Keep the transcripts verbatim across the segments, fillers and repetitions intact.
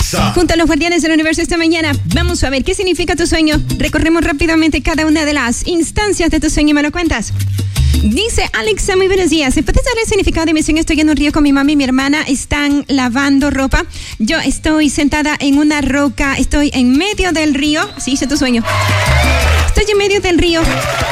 Exa. Junto a los guardianes del universo esta mañana, vamos a ver qué significa tu sueño. Recorremos rápidamente cada una de las instancias de tu sueño y me lo cuentas. Dice Alexa, muy buenos días. ¿Me puedes dar el significado de mi sueño? Estoy en un río con mi mamá y mi hermana. Están lavando ropa. Yo estoy sentada en una roca. Estoy en medio del río. Sí, dice tu sueño. Estoy en medio del río.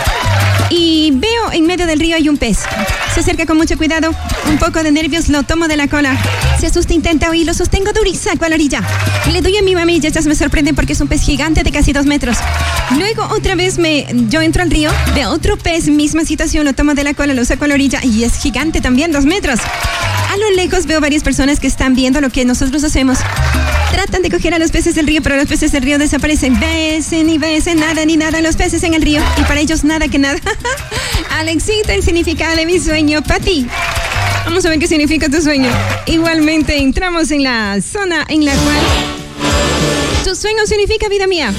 Y veo en medio del río hay un pez. Se acerca con mucho cuidado. Un poco de nervios, lo tomo de la cola. Se asusta, intenta huir, lo sostengo duro y saco a la orilla. Le doy a mi mami y ellas me sorprenden porque es un pez gigante de casi dos metros. Luego otra vez me, yo entro al río, veo otro pez, misma situación, lo tomo de la cola, lo saco a la orilla y es gigante también, dos metros. A lo lejos veo varias personas que están viendo lo que nosotros hacemos. Tratan de coger a los peces del río, pero los peces del río desaparecen. Besen y besen, nada ni nada los peces en el río. Y para ellos nada que nada. Alexita, el significado de mi sueño para ti. Vamos a ver qué significa tu sueño. Igualmente entramos en la zona en la cual tu sueño significa vida mía.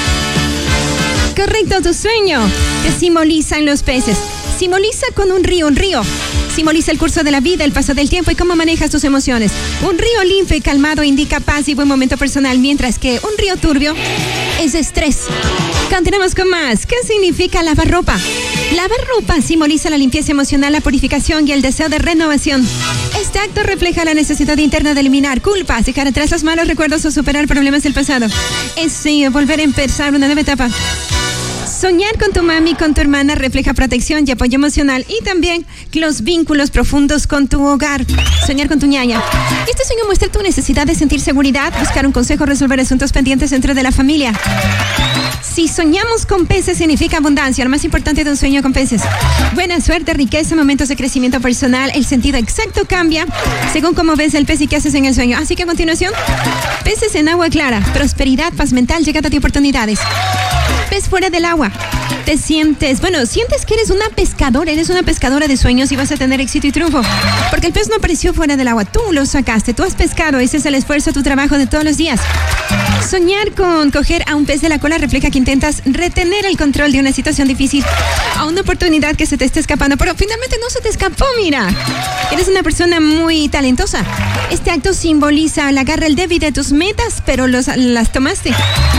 Correcto, tu sueño te simbolizan los peces. Simboliza con un río, un río. Simboliza el curso de la vida, el paso del tiempo y cómo manejas tus emociones. Un río limpio y calmado indica paz y buen momento personal, mientras que un río turbio es estrés. Continuamos con más. ¿Qué significa lavar ropa? Lavar ropa simboliza la limpieza emocional, la purificación y el deseo de renovación. Este acto refleja la necesidad interna de eliminar culpas, dejar atrás los malos recuerdos o superar problemas del pasado. Es sí, volver a empezar una nueva etapa. Soñar con tu mami, con tu hermana refleja protección y apoyo emocional y también los vínculos profundos con tu hogar. Soñar con tu ñaña. Este sueño muestra tu necesidad de sentir seguridad, buscar un consejo, resolver asuntos pendientes dentro de la familia. Si soñamos con peces significa abundancia, lo más importante de un sueño con peces. Buena suerte, riqueza, momentos de crecimiento personal. El sentido exacto cambia según cómo ves el pez y qué haces en el sueño. Así que a continuación, peces en agua clara, prosperidad, paz mental, llegada de oportunidades. Pez fuera del agua. Te sientes, bueno, sientes que eres una pescadora, eres una pescadora de sueños y vas a tener éxito y triunfo. Porque el pez no apareció fuera del agua, tú lo sacaste, tú has pescado, ese es el esfuerzo, tu trabajo de todos los días. Soñar con coger a un pez de la cola refleja que intentas retener el control de una situación difícil, a una oportunidad que se te está escapando, pero finalmente no se te escapó, mira. Eres una persona muy talentosa. Este acto simboliza el agarre el débil de tus metas, pero los, las tomaste.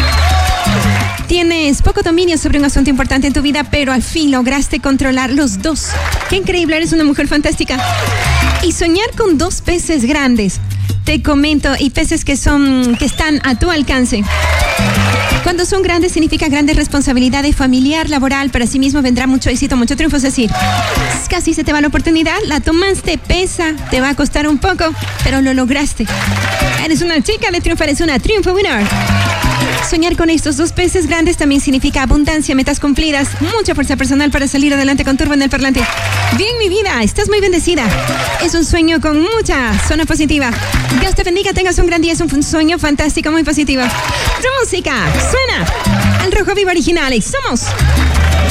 Tienes poco dominio sobre un asunto importante en tu vida, pero al fin lograste controlar los dos. ¡Qué increíble! Eres una mujer fantástica. Y soñar con dos peces grandes. Te comento, y peces que son, que están a tu alcance. Cuando son grandes significa grandes responsabilidades familiar, laboral, pero asimismo vendrá mucho éxito, mucho triunfo, es decir, casi se te va la oportunidad, la tomaste, pesa, te va a costar un poco, pero lo lograste. Eres una chica de triunfo, eres una triunfo winner. Soñar con estos dos peces grandes también significa abundancia, metas cumplidas, mucha fuerza personal para salir adelante con turbo en el parlante. Bien, mi vida, estás muy bendecida. Es un sueño con mucha zona positiva. Dios te bendiga, tengas un gran día, es un sueño fantástico, muy positivo. Tu música suena al Rojo Vivo original y somos